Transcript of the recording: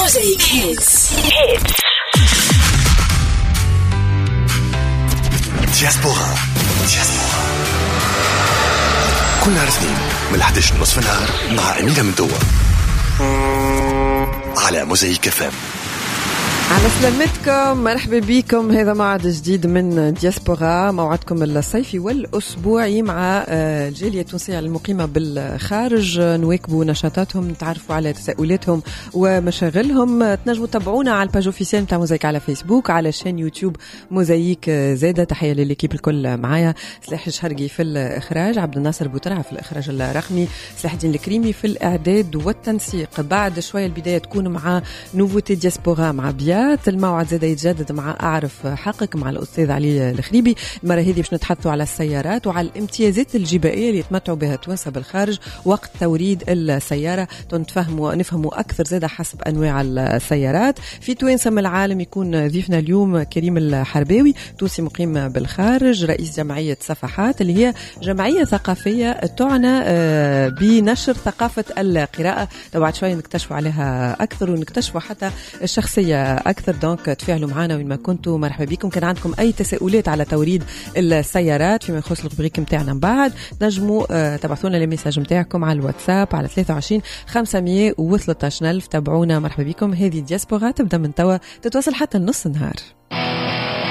Mosaic Hits. دياسبورا كل نهار اثنين من 11 نصف النهار مع أمينة مندوة على موزايك FM. على سلامتكم، مرحبا بكم. هذا موعد جديد من دياسبورا، موعدكم الصيفي والأسبوعي مع الجالية التونسية المقيمة بالخارج. نواكبوا نشاطاتهم، نتعرفوا على تساؤلاتهم ومشاغلهم. تنجموا تتابعونا على الباج اوفيسيال نتاع موزايك على فيسبوك، على شان يوتيوب موزايك زادة. تحية لليكيب الكل معايا، سلاح الشهرقي في الإخراج، عبد الناصر بوترعة في الإخراج الرقمي، سلاح الدين الكريمي في الإعداد والتنسيق. بعد شوية البداية تكون مع نوفوتي دياسبورا مع بيات. الموعد زاد يتجدد مع أعرف حقك مع الأستاذ علي الخريبي. المرة هذه باش نتحدثوا على السيارات وعلى الامتيازات الجبائية اللي يتمتعوا بها التوانسة بالخارج وقت توريد السيارة. نفهموا أكثر زاد حسب أنواع السيارات في توانسة من العالم. يكون ضيفنا اليوم كريم الحرباوي، تونسي مقيم بالخارج، رئيس جمعية صفحات اللي هي جمعية ثقافية تعنى بنشر ثقافة القراءة. بعد شوية نكتشفوا عليها أكثر ونكتشفوا حتى الشخصية أكثر. دونك تفاعلوا معنا وين ما كنتوا، مرحبا بكم. كان عندكم أي تساؤلات على توريد السيارات فيما يخص البريك متاعنا بعد، نجموا تبعثونا الميساج متاعكم على الواتساب على 23 513 ألف. تابعونا، مرحبا بكم. هذه دياسبورا تبدأ من توا، تتواصل حتى النص نهار.